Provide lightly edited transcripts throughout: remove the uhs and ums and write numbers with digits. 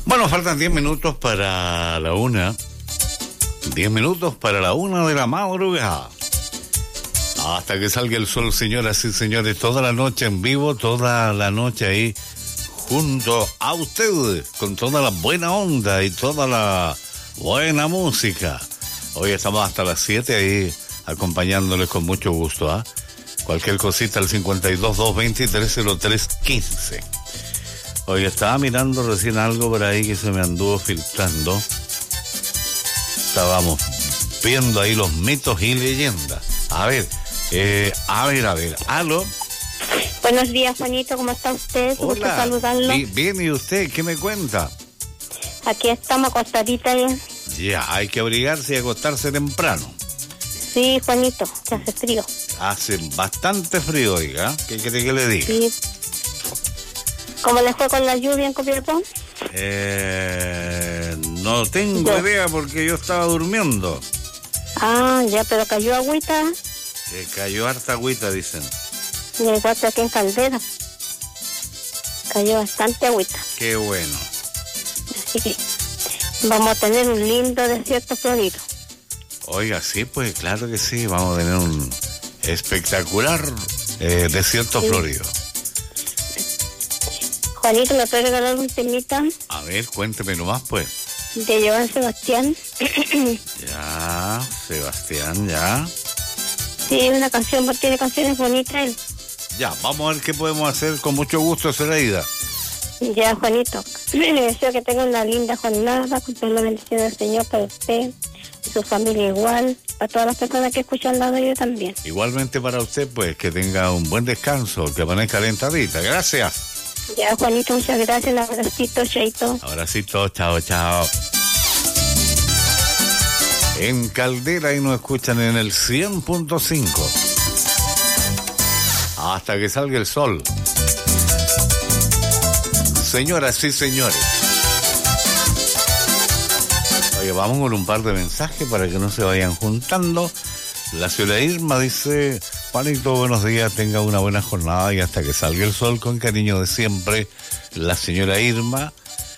Bueno, faltan 10 minutos para la 1. 10 minutos para la 1 de la madrugada. Hasta que salga el sol, señoras y señores, toda la noche en vivo, toda la noche ahí junto a ustedes, con toda la buena onda y toda la buena música. Hoy estamos hasta las 7 ahí acompañándoles con mucho gusto, ¿ah? Cualquier cosita al 52-223-0315. Hoy estaba mirando recién algo por ahí que se me anduvo filtrando. Estábamos viendo ahí los mitos y leyendas. A ver, aló. Buenos días, Juanito, ¿cómo está usted? Hola. Gusto saludarlo. Bien, ¿y usted qué me cuenta? Aquí estamos acostaditas ya. Ya, hay que abrigarse y acostarse temprano. Sí, Juanito, que hace frío. Hace bastante frío, oiga. ¿Qué quiere que le diga? Sí. ¿Cómo le fue con la lluvia en Copiapó? No tengo idea porque yo estaba durmiendo. Ah, ya, pero cayó agüita. Cayó harta agüita, dicen. Y igual que aquí en Caldera. Cayó bastante agüita. Qué bueno. Así que vamos a tener un lindo desierto florido. Oiga, sí, pues claro que sí. Vamos a tener un espectacular desierto florido. Juanito, ¿me puede regalar un temita? A ver, cuénteme nomás, pues. De Joan Sebastián. Ya, Sebastián, ya. Sí, una canción, porque tiene canciones bonitas él. Ya, vamos a ver qué podemos hacer. Con mucho gusto, Zeraida. Ya, Juanito, le deseo que tenga una linda jornada, con toda la bendición del Señor para usted, su familia igual, para todas las personas que escuchan la radio también. Igualmente para usted, pues, que tenga un buen descanso, que amanezca calentadita. Gracias. Ya, Juanito, muchas gracias, un abracito, chaito. Abracito, chao, chao. En Caldera y nos escuchan en el 100.5. Hasta que salga el sol. Señoras y señores. Oye, vamos con un par de mensajes para que no se vayan juntando. La señora Irma dice: Juanito, buenos días, tenga una buena jornada y hasta que salga el sol, con cariño de siempre. La señora Irma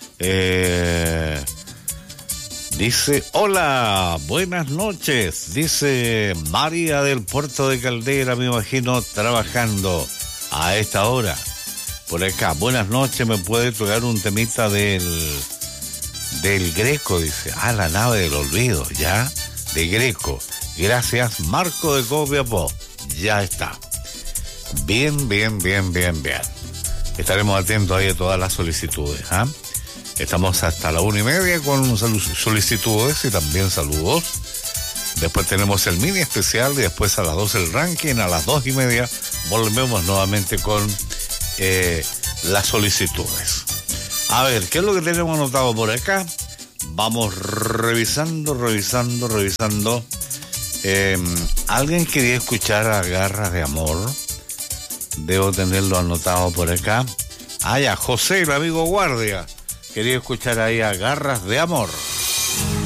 dice: hola, buenas noches. Dice María del Puerto de Caldera, me imagino trabajando a esta hora. Por acá, buenas noches, ¿me puede tocar un temita del Greco? Dice, la nave del olvido, ya, de Greco. Gracias, Marco de Copiapó. Ya está. Bien. Estaremos atentos ahí a todas las solicitudes, ¿ah? Estamos hasta la 1:30 con solicitudes y también saludos. Después tenemos el mini especial y después a las 2 el ranking. A las 2:30 volvemos nuevamente con las solicitudes. A ver, ¿qué es lo que tenemos anotado por acá? Vamos revisando. Alguien quería escuchar a Garras de Amor. Debo tenerlo anotado por acá. Ya, José, el amigo guardia. Quería escuchar ahí a Garras de Amor.